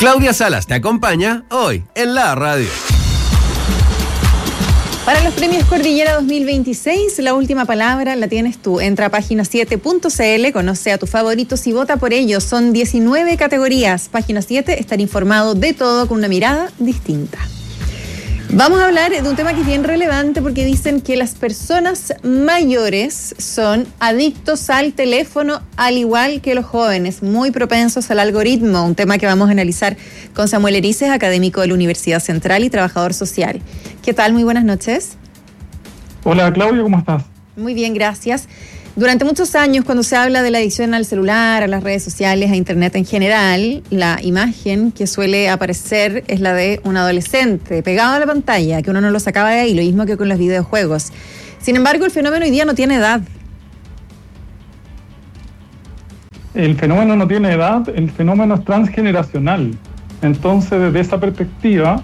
Claudia Salas te acompaña hoy en la radio. Para los premios Cordillera 2026, la última palabra la tienes tú. Entra a página7.cl, conoce a tus favoritos y vota por ellos. Son 19 categorías. Página 7, estar informado de todo con una mirada distinta. Vamos a hablar de un tema que es bien relevante porque dicen que las personas mayores son adictos al teléfono, al igual que los jóvenes, muy propensos al algoritmo, un tema que vamos a analizar con Samuel Erices, académico de la Universidad Central y trabajador social. ¿Qué tal? Muy buenas noches. Hola Claudia, ¿cómo estás? Muy bien, gracias. Durante muchos años, cuando se habla de la adicción al celular, a las redes sociales, a internet en general, la imagen que suele aparecer es la de un adolescente pegado a la pantalla, que uno no lo sacaba de ahí, lo mismo que con los videojuegos. Sin embargo, el fenómeno hoy día no tiene edad. El fenómeno no tiene edad, el fenómeno es transgeneracional. Entonces, desde esa perspectiva,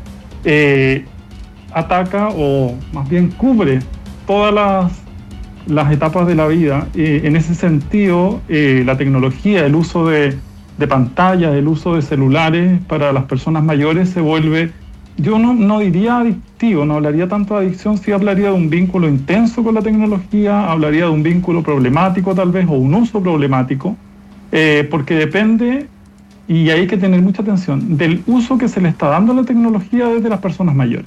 ataca o más bien cubre todas las etapas de la vida. En ese sentido, la tecnología, el uso de pantallas, el uso de celulares para las personas mayores se vuelve, yo no diría adictivo, no hablaría tanto de adicción, sí hablaría de un vínculo intenso con la tecnología, hablaría de un vínculo problemático tal vez, o un uso problemático, porque depende, y hay que tener mucha atención, del uso que se le está dando a la tecnología desde las personas mayores.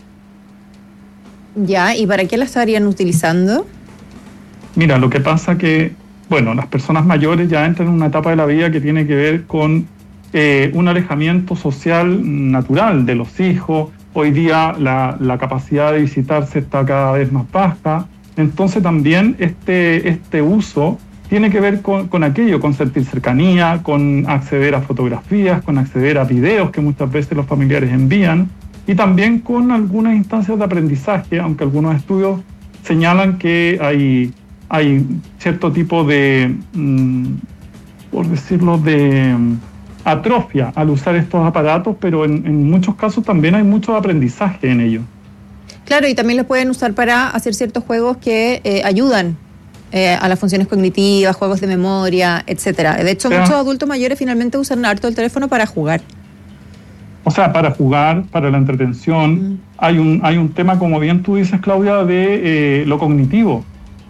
Ya, ¿y para qué la estarían utilizando? Mira, lo que pasa que, las personas mayores ya entran en una etapa de la vida que tiene que ver con un alejamiento social natural de los hijos. Hoy día la capacidad de visitarse está cada vez más baja. Entonces también este uso tiene que ver con aquello, con sentir cercanía, con acceder a fotografías, con acceder a videos que muchas veces los familiares envían, y también con algunas instancias de aprendizaje, aunque algunos estudios señalan que hay cierto tipo de, por decirlo, de atrofia al usar estos aparatos, pero en muchos casos también hay mucho aprendizaje en ello. Claro, y también los pueden usar para hacer ciertos juegos que ayudan a las funciones cognitivas, juegos de memoria, etcétera. De hecho, muchos adultos mayores finalmente usan harto el teléfono para jugar. O sea, para jugar, para la entretención. Hay un tema, como bien tú dices, Claudia, de lo cognitivo.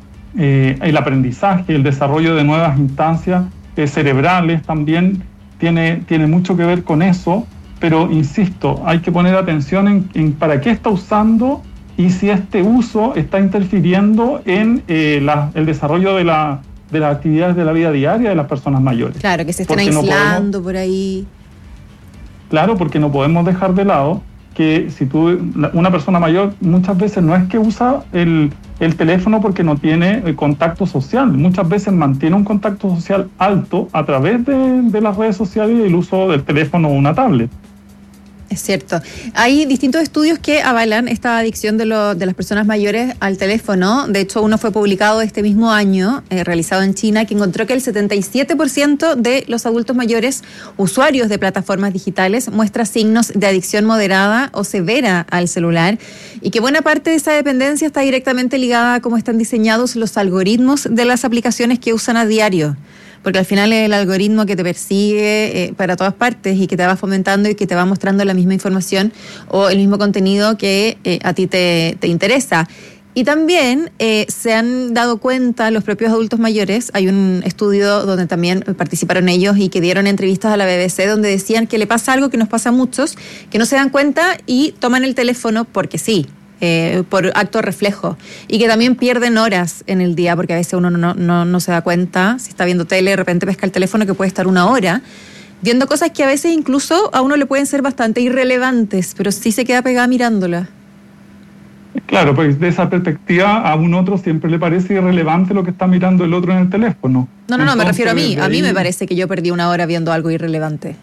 El aprendizaje, el desarrollo de nuevas instancias cerebrales también tiene mucho que ver con eso, pero insisto, hay que poner atención en para qué está usando y si este uso está interfiriendo en el desarrollo de las actividades de la vida diaria de las personas mayores. Claro, que se estén aislando por ahí. Claro, porque no podemos dejar de lado que si una persona mayor muchas veces no es que usa el teléfono porque no tiene contacto social, muchas veces mantiene un contacto social alto a través de las redes sociales y el uso del teléfono o una tablet. Es cierto. Hay distintos estudios que avalan esta adicción de las personas mayores al teléfono. De hecho, uno fue publicado este mismo año, realizado en China, que encontró que el 77% de los adultos mayores usuarios de plataformas digitales muestra signos de adicción moderada o severa al celular, y que buena parte de esa dependencia está directamente ligada a cómo están diseñados los algoritmos de las aplicaciones que usan a diario. Porque al final es el algoritmo que te persigue para todas partes y que te va fomentando y que te va mostrando la misma información o el mismo contenido que a ti te interesa. Y también se han dado cuenta los propios adultos mayores, hay un estudio donde también participaron ellos y que dieron entrevistas a la BBC donde decían que le pasa algo que nos pasa a muchos, que no se dan cuenta y toman el teléfono porque sí. Por acto reflejo, y que también pierden horas en el día porque a veces uno no se da cuenta, si está viendo tele de repente pesca el teléfono, que puede estar una hora viendo cosas que a veces incluso a uno le pueden ser bastante irrelevantes, pero sí se queda pegada mirándola. Claro, pues de esa perspectiva a un otro siempre le parece irrelevante lo que está mirando el otro en el teléfono. No, me refiero a mí me parece que yo perdí una hora viendo algo irrelevante.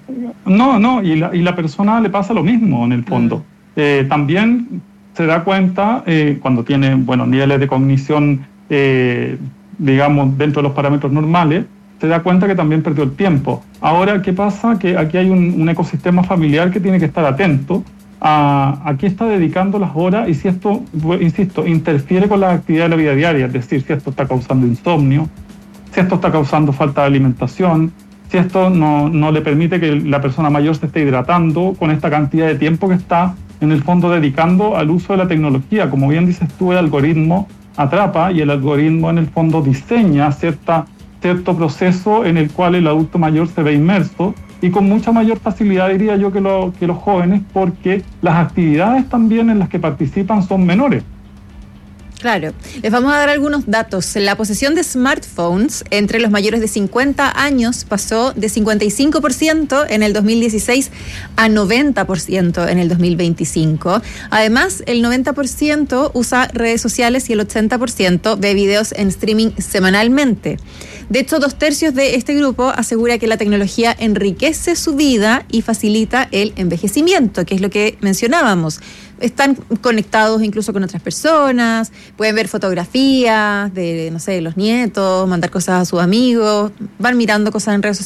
Y la persona le pasa lo mismo en el fondo. También se da cuenta cuando tiene niveles de cognición, digamos, dentro de los parámetros normales, se da cuenta que también perdió el tiempo. Ahora, ¿qué pasa? Que aquí hay un ecosistema familiar que tiene que estar atento a qué está dedicando las horas y si esto, insisto, interfiere con las actividades de la vida diaria, es decir, si esto está causando insomnio, si esto está causando falta de alimentación, si esto no le permite que la persona mayor se esté hidratando con esta cantidad de tiempo que está en el fondo dedicando al uso de la tecnología. Como bien dices tú, el algoritmo atrapa y el algoritmo en el fondo diseña cierto proceso en el cual el adulto mayor se ve inmerso y con mucha mayor facilidad, diría yo, que los jóvenes, porque las actividades también en las que participan son menores. Claro. Les vamos a dar algunos datos. La posesión de smartphones entre los mayores de 50 años pasó de 55% en el 2016 a 90% en el 2025. Además, el 90% usa redes sociales y el 80% ve videos en streaming semanalmente. De hecho, 2/3 de este grupo asegura que la tecnología enriquece su vida y facilita el envejecimiento, que es lo que mencionábamos. Están conectados incluso con otras personas, pueden ver fotografías de, no sé, los nietos, mandar cosas a sus amigos, van mirando cosas en redes sociales.